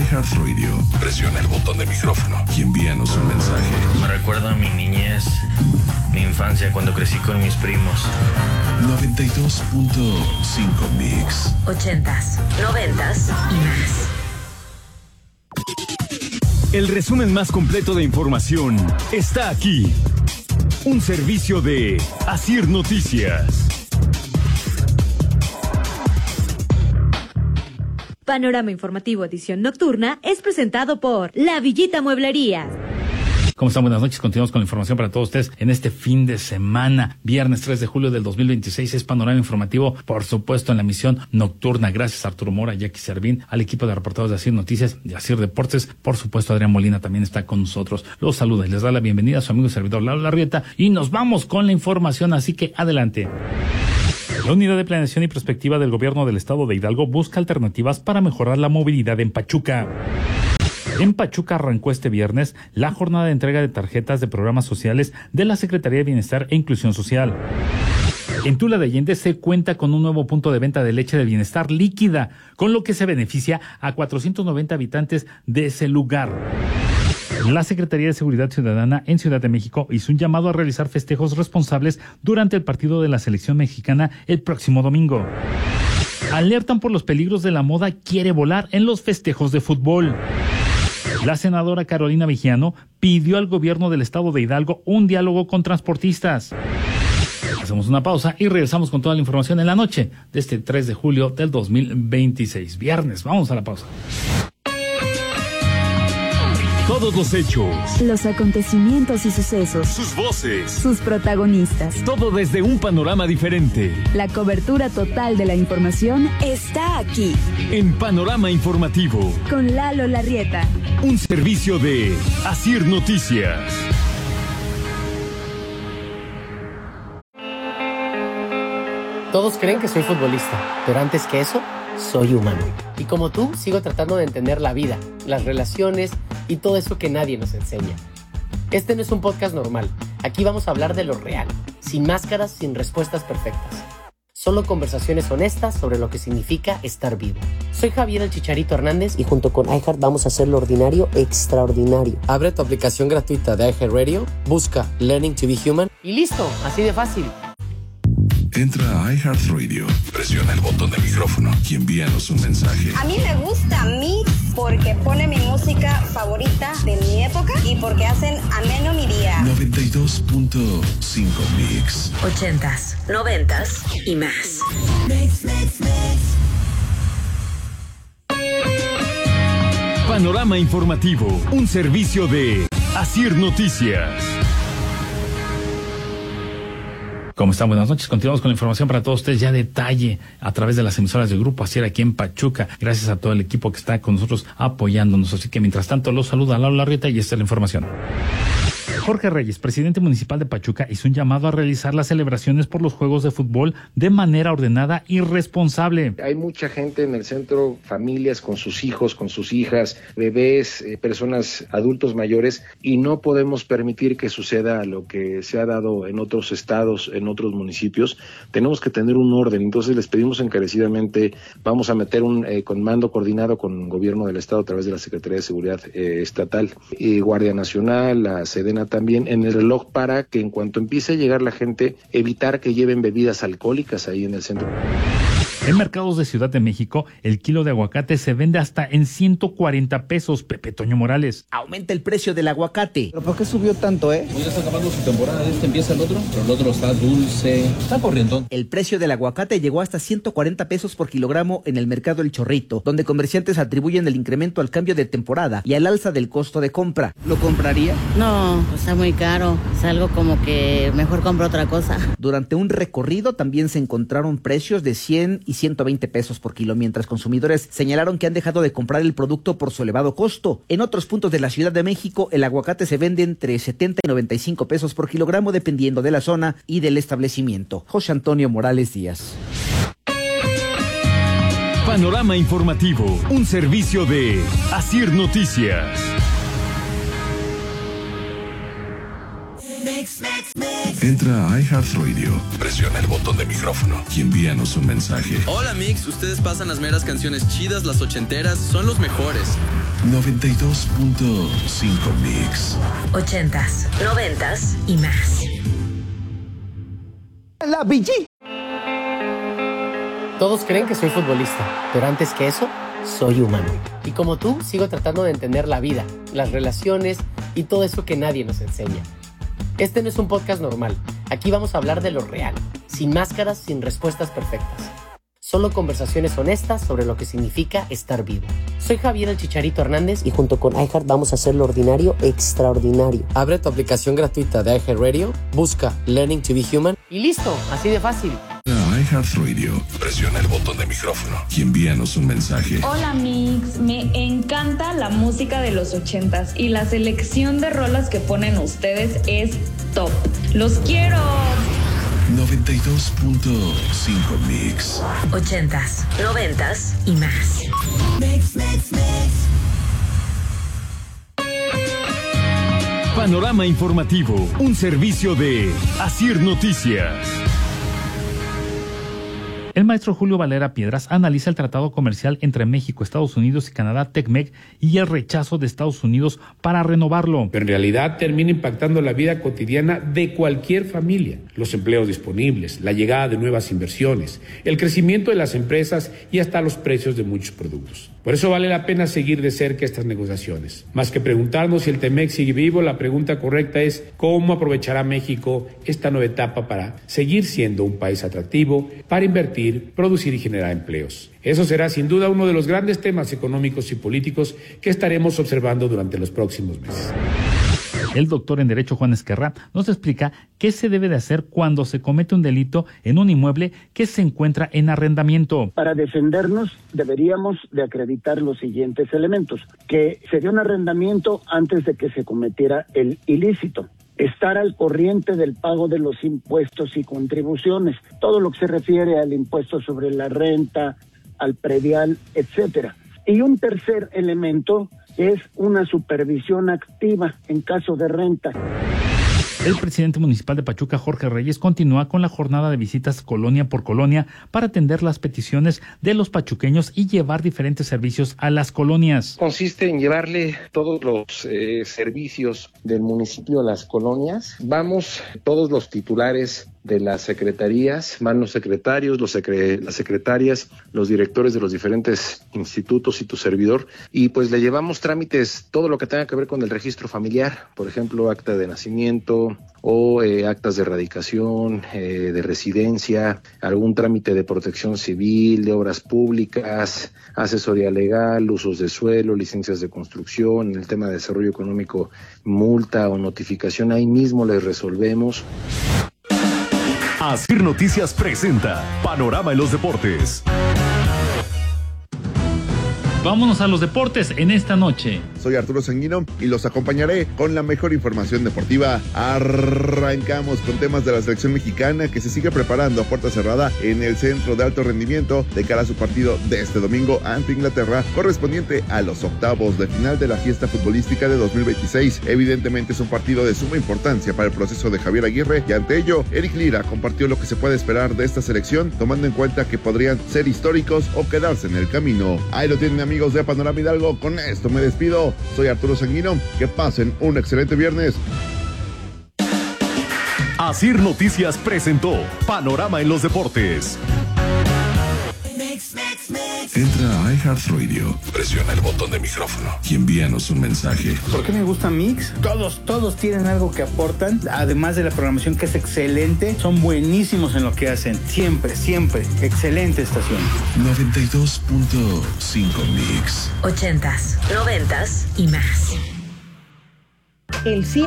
iHeartRadio, presiona el botón de micrófono y envíanos un mensaje. Me recuerda a mi niñez, mi infancia, cuando crecí con mis primos. 92.5 Mix. 80s, 90s y más. El resumen más completo de información está aquí. Un servicio de Asir Noticias. Panorama Informativo edición nocturna es presentado por La Villita Mueblería. ¿Cómo están? Buenas noches. Continuamos con la información para todos ustedes en este fin de semana. Viernes 3 de julio del 2026 es Panorama Informativo, por supuesto, en la emisión nocturna. Gracias a Arturo Mora, Jackie Servín, al equipo de reporteros de Asir Noticias y Asir Deportes. Por supuesto, Adrián Molina también está con nosotros. Los saluda y les da la bienvenida a su amigo y servidor Lalo Larrieta. Y nos vamos con la información, así que adelante. La Unidad de Planeación y Prospectiva del Gobierno del Estado de Hidalgo busca alternativas para mejorar la movilidad en Pachuca. En Pachuca arrancó este viernes la jornada de entrega de tarjetas de programas sociales de la Secretaría de Bienestar e Inclusión Social. En Tula de Allende se cuenta con un nuevo punto de venta de leche de bienestar líquida, con lo que se beneficia a 490 habitantes de ese lugar. La Secretaría de Seguridad Ciudadana en Ciudad de México hizo un llamado a realizar festejos responsables durante el partido de la selección mexicana el próximo domingo. Alertan por los peligros de la moda quiere volar en los festejos de fútbol. La senadora Carolina Vigiano pidió al gobierno del estado de Hidalgo un diálogo con transportistas. Hacemos una pausa y regresamos con toda la información en la noche de este 3 de julio del 2026. Viernes, vamos a la pausa. Todos los hechos, los acontecimientos y sucesos, sus voces, sus protagonistas. Todo desde un panorama diferente. La cobertura total de la información está aquí. En Panorama Informativo. Con Lalo Larrieta. Un servicio de Asir Noticias. Todos creen que soy futbolista, pero antes que eso, soy humano. Y como tú, sigo tratando de entender la vida, las relaciones y todo eso que nadie nos enseña. Este no es un podcast normal. Aquí vamos a hablar de lo real, sin máscaras, sin respuestas perfectas. Solo conversaciones honestas sobre lo que significa estar vivo. Soy Javier el Chicharito Hernández y junto con iHeart vamos a hacer lo ordinario extraordinario. Abre tu aplicación gratuita de iHeartRadio, busca Learning to be Human y listo, así de fácil. Entra a iHeartRadio, presiona el botón de micrófono y envíanos un mensaje. A mí me gusta Mix porque pone mi música favorita de mi época y porque hacen ameno mi día. 92.5 Mix. 80s, 90s y más. Mix. Panorama Informativo, un servicio de Asir Noticias. ¿Cómo están? Buenas noches. Continuamos con la información para todos ustedes ya a detalle a través de las emisoras del Grupo Asir aquí en Pachuca. Gracias a todo el equipo que está con nosotros apoyándonos. Así que mientras tanto los saluda Lalo Larrieta y esta es la información. Jorge Reyes, presidente municipal de Pachuca, hizo un llamado a realizar las celebraciones por los juegos de fútbol de manera ordenada y responsable. Hay mucha gente en el centro, familias con sus hijos, con sus hijas, bebés, personas adultos mayores, y no podemos permitir que suceda lo que se ha dado en otros estados, en otros municipios. Tenemos que tener un orden, entonces les pedimos encarecidamente, vamos a meter un mando coordinado con el gobierno del estado a través de la Secretaría de Seguridad Estatal, y Guardia Nacional, la Sedena también, en el reloj, para que en cuanto empiece a llegar la gente, evitar que lleven bebidas alcohólicas ahí en el centro. En mercados de Ciudad de México, el kilo de aguacate se vende hasta en 140 pesos. Pepe Toño Morales. Aumenta el precio del aguacate. ¿Pero por qué subió tanto, Pues ya está acabando su temporada, empieza el otro, pero el otro está dulce, está corriendo. El precio del aguacate llegó hasta 140 pesos por kilogramo en el mercado El Chorrito, donde comerciantes atribuyen el incremento al cambio de temporada y al alza del costo de compra. ¿Lo compraría? No, está muy caro. Es algo como que mejor compro otra cosa. Durante un recorrido también se encontraron precios de 100 y 120 pesos por kilo, mientras consumidores señalaron que han dejado de comprar el producto por su elevado costo. En otros puntos de la Ciudad de México, el aguacate se vende entre 70 y 95 pesos por kilogramo, dependiendo de la zona y del establecimiento. José Antonio Morales Díaz. Panorama Informativo, un servicio de Asir Noticias. Mix. Entra a iHeartRadio, presiona el botón de micrófono y envíanos un mensaje. Hola Mix, ustedes pasan las meras canciones chidas, las ochenteras, son los mejores. 92.5 Mix. 80s, 90s y más. La VG. Todos creen que soy futbolista, pero antes que eso, soy humano. Y como tú, sigo tratando de entender la vida, las relaciones y todo eso que nadie nos enseña. Este no es un podcast normal. Aquí vamos a hablar de lo real, sin máscaras, sin respuestas perfectas. Solo conversaciones honestas sobre lo que significa estar vivo. Soy Javier el Chicharito Hernández y junto con iHeart vamos a hacer lo ordinario extraordinario. Abre tu aplicación gratuita de iHeartRadio, busca Learning to be Human y listo, así de fácil. A iHeartRadio, presiona el botón de micrófono y envíanos un mensaje. Hola Mix, me encanta la música de los 80s y la selección de rolas que ponen ustedes es top. ¡Los quiero! 92.5 Mix. 80s, 90s y más. Mix. Panorama informativo, un servicio de Asir Noticias. El maestro Julio Valera Piedras analiza el tratado comercial entre México, Estados Unidos y Canadá, TECMEC, y el rechazo de Estados Unidos para renovarlo. Pero en realidad termina impactando la vida cotidiana de cualquier familia. Los empleos disponibles, la llegada de nuevas inversiones, el crecimiento de las empresas y hasta los precios de muchos productos. Por eso vale la pena seguir de cerca estas negociaciones. Más que preguntarnos si el TEMEC sigue vivo, la pregunta correcta es cómo aprovechará México esta nueva etapa para seguir siendo un país atractivo, para invertir, producir y generar empleos. Eso será sin duda uno de los grandes temas económicos y políticos que estaremos observando durante los próximos meses. El doctor en Derecho Juan Esquerra nos explica qué se debe de hacer cuando se comete un delito en un inmueble que se encuentra en arrendamiento. Para defendernos deberíamos de acreditar los siguientes elementos: que se dio un arrendamiento antes de que se cometiera el ilícito, estar al corriente del pago de los impuestos y contribuciones, todo lo que se refiere al impuesto sobre la renta, al predial, etcétera. Y un tercer elemento es una supervisión activa en caso de renta. El presidente municipal de Pachuca, Jorge Reyes, continúa con la jornada de visitas colonia por colonia para atender las peticiones de los pachuqueños y llevar diferentes servicios a las colonias. Consiste en llevarle todos los servicios del municipio a las colonias. Vamos todos los titulares de las secretarías, van los secretarios, las secretarias, los directores de los diferentes institutos y tu servidor, y pues le llevamos trámites, todo lo que tenga que ver con el registro familiar, por ejemplo, acta de nacimiento o actas de erradicación, de residencia, algún trámite de protección civil, de obras públicas, asesoría legal, usos de suelo, licencias de construcción, el tema de desarrollo económico, multa o notificación, ahí mismo les resolvemos. Asir Noticias presenta Panorama en los Deportes. Vámonos a los deportes en esta noche. Soy Arturo Sanguino y los acompañaré con la mejor información deportiva. Arrancamos con temas de la selección mexicana que se sigue preparando a puerta cerrada en el centro de alto rendimiento de cara a su partido de este domingo ante Inglaterra, correspondiente a los octavos de final de la fiesta futbolística de 2026. Evidentemente es un partido de suma importancia para el proceso de Javier Aguirre y ante ello, Eric Lira compartió lo que se puede esperar de esta selección, tomando en cuenta que podrían ser históricos o quedarse en el camino. Ahí lo tienen, amigos de Panorama Hidalgo, con esto me despido. Soy Arturo Sanguino, que pasen un excelente viernes. Asir Noticias presentó Panorama en los Deportes. Entra a iHeartRadio, presiona el botón de micrófono y envíanos un mensaje. ¿Por qué me gusta Mix? Todos tienen algo que aportan, además de la programación que es excelente, son buenísimos en lo que hacen, siempre, excelente estación. 92.5 Mix. 80s, 90s y más. El cine.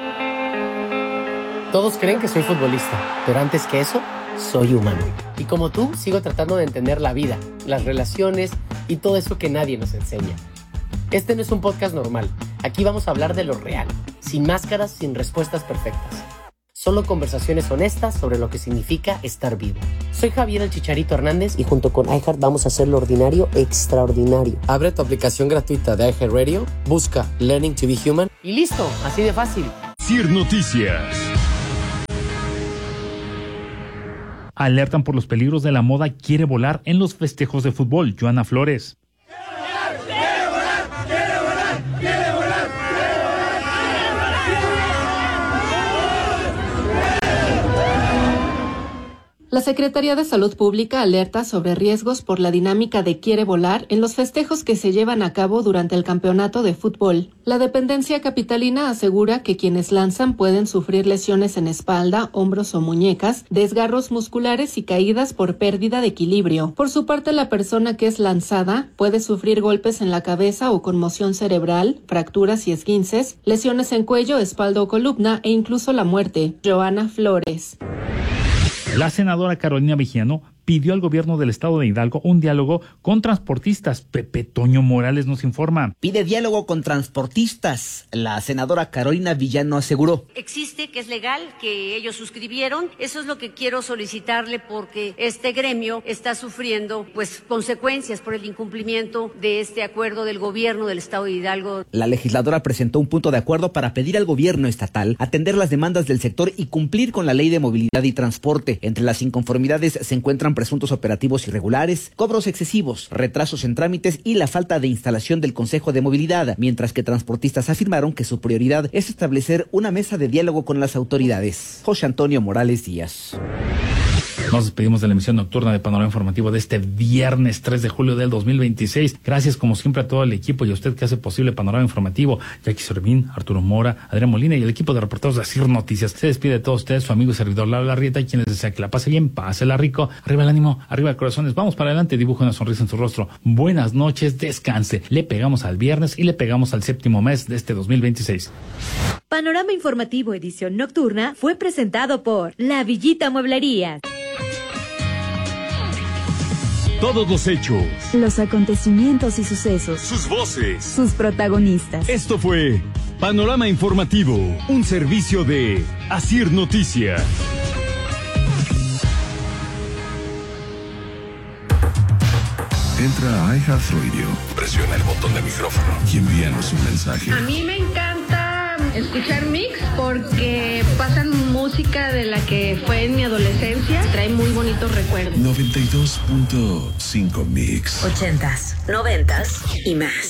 Todos creen que soy futbolista, pero antes que eso, soy humano. Y como tú, sigo tratando de entender la vida, las relaciones y todo eso que nadie nos enseña. Este no es un podcast normal. Aquí vamos a hablar de lo real, sin máscaras, sin respuestas perfectas. Solo conversaciones honestas sobre lo que significa estar vivo. Soy Javier el Chicharito Hernández y junto con iHeart vamos a hacer lo ordinario extraordinario. Abre tu aplicación gratuita de iHeartRadio, busca Learning to be Human y listo, así de fácil. Asir Noticias. alertan por los peligros de la moda quiere volar en los festejos de fútbol. Joana Flores. La Secretaría de Salud Pública alerta sobre riesgos por la dinámica de quiere volar en los festejos que se llevan a cabo durante el campeonato de fútbol. La dependencia capitalina asegura que quienes lanzan pueden sufrir lesiones en espalda, hombros o muñecas, desgarros musculares y caídas por pérdida de equilibrio. Por su parte, la persona que es lanzada puede sufrir golpes en la cabeza o conmoción cerebral, fracturas y esguinces, lesiones en cuello, espalda o columna e incluso la muerte. Joana Flores. La senadora Carolina Villano pidió al gobierno del estado de Hidalgo un diálogo con transportistas. Pepe Toño Morales nos informa. Pide diálogo con transportistas. La senadora Carolina Villano aseguró. Existe, que es legal, que ellos suscribieron. Eso es lo que quiero solicitarle, porque este gremio está sufriendo consecuencias por el incumplimiento de este acuerdo del gobierno del estado de Hidalgo. La legisladora presentó un punto de acuerdo para pedir al gobierno estatal atender las demandas del sector y cumplir con la ley de movilidad y transporte. Entre las inconformidades se encuentran presuntos operativos irregulares, cobros excesivos, retrasos en trámites y la falta de instalación del Consejo de Movilidad, mientras que transportistas afirmaron que su prioridad es establecer una mesa de diálogo con las autoridades. José Antonio Morales Díaz. Nos despedimos de la emisión nocturna de Panorama Informativo de este viernes 3 de julio del 2026. Gracias como siempre a todo el equipo y a usted que hace posible Panorama Informativo. Jackie Servín, Arturo Mora, Adrián Molina y el equipo de reporteros de Asir Noticias. Se despide de todos ustedes su amigo y servidor Lalo Larrieta, y quienes desea que la pase bien, pásela rico. Arriba el ánimo, arriba el corazones. Vamos para adelante, dibuja una sonrisa en su rostro. Buenas noches, descanse. Le pegamos al viernes y le pegamos al séptimo mes de este 2026. Panorama Informativo edición nocturna fue presentado por La Villita Mueblerías. Todos los hechos, los acontecimientos y sucesos, sus voces, sus protagonistas. Esto fue Panorama Informativo, un servicio de Asir Noticias. Entra a iHeartRadio, presiona el botón de micrófono y envíanos un mensaje. A mí me encanta escuchar Mix porque pasan música de la que fue en mi adolescencia. Trae muy bonitos recuerdos. 92.5 Mix. 80s, 90s y más.